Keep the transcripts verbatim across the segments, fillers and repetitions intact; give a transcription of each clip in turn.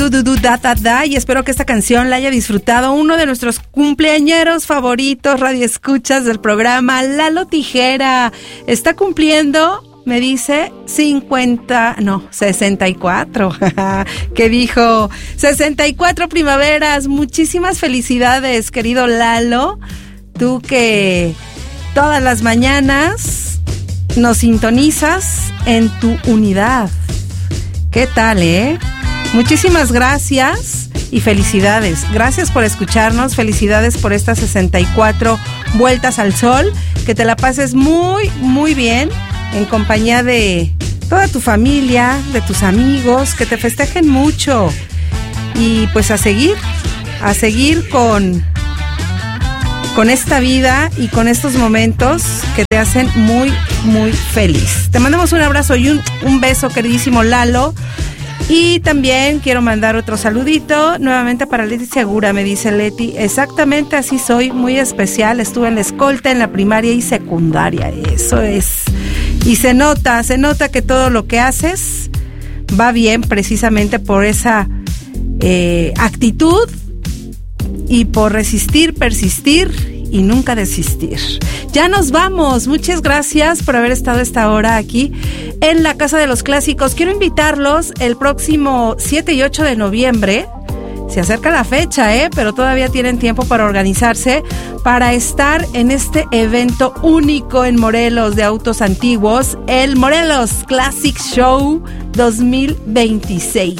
Du, du, du, da, da, da, y espero que esta canción la haya disfrutado uno de nuestros cumpleañeros favoritos, radioescuchas del programa, Lalo Tijera. Está cumpliendo, me dice, cincuenta, no, sesenta y cuatro. ¿Qué dijo? sesenta y cuatro primaveras. Muchísimas felicidades, querido Lalo. Tú que todas las mañanas nos sintonizas en tu unidad. ¿Qué tal, eh? Muchísimas gracias y felicidades. Gracias por escucharnos. Felicidades por estas sesenta y cuatro vueltas al sol. Que te la pases muy, muy bien en compañía de toda tu familia, de tus amigos. Que te festejen mucho. Y pues a seguir, a seguir con, con esta vida y con estos momentos que te hacen muy, muy feliz. Te mandamos un abrazo y un, un beso, queridísimo Lalo. Y también quiero mandar otro saludito nuevamente para Leti Segura. Me dice Leti, exactamente así soy, muy especial. Estuve en la escolta en la primaria y secundaria. Eso es. Y se nota, se nota que todo lo que haces va bien precisamente por esa eh, actitud y por resistir, persistir y nunca desistir. Ya nos vamos. Muchas gracias por haber estado esta hora aquí en la Casa de los Clásicos. Quiero invitarlos el próximo siete y ocho de noviembre. Se acerca la fecha, ¿eh? Pero todavía tienen tiempo para organizarse, para estar en este evento único en Morelos de autos antiguos, el Morelos Classic Show dos mil veintiséis.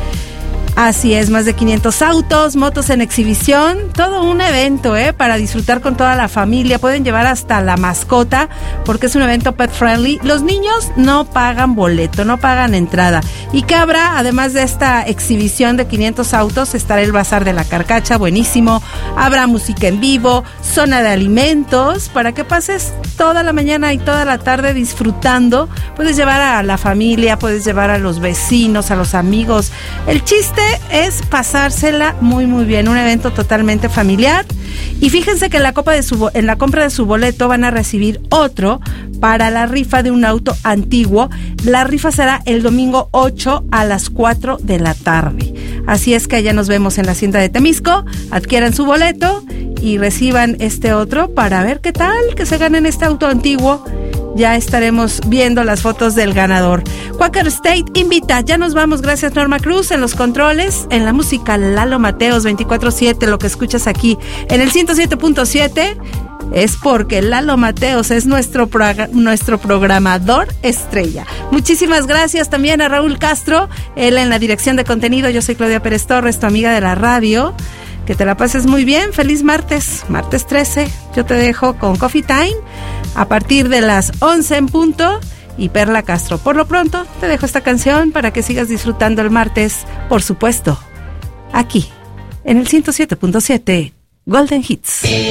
Así es, más de quinientos autos, motos en exhibición, todo un evento, ¿eh? Para disfrutar con toda la familia. Pueden llevar hasta la mascota porque es un evento pet friendly. Los niños no pagan boleto, no pagan entrada. ¿Y qué habrá? Además de esta exhibición de quinientos autos, estará el Bazar de la Carcacha, buenísimo. Habrá música en vivo, zona de alimentos, para que pases toda la mañana y toda la tarde disfrutando. Puedes llevar a la familia, puedes llevar a los vecinos, a los amigos. El chiste es pasársela muy muy bien, un evento totalmente familiar. Y fíjense que en la, copa de su, en la compra de su boleto van a recibir otro para la rifa de un auto antiguo. La rifa será el domingo ocho a las cuatro de la tarde. Así es que allá nos vemos en la Hacienda de Temisco. Adquieran su boleto y reciban este otro para ver qué tal que se ganen este auto antiguo. Ya estaremos viendo las fotos del ganador. Quaker State invita. Ya nos vamos. Gracias, Norma Cruz. En los controles, en la música, Lalo Mateos veinticuatro siete. Lo que escuchas aquí en el ciento siete punto siete es porque Lalo Mateos es nuestro, prog- nuestro programador estrella. Muchísimas gracias también a Raúl Castro. Él en la dirección de contenido. Yo soy Claudia Pérez Torres, tu amiga de la radio. Que te la pases muy bien. Feliz martes, martes trece. Yo te dejo con Coffee Time a partir de las once en punto y Perla Castro. Por lo pronto, te dejo esta canción para que sigas disfrutando el martes, por supuesto, aquí, en el ciento siete punto siete Golden Hits.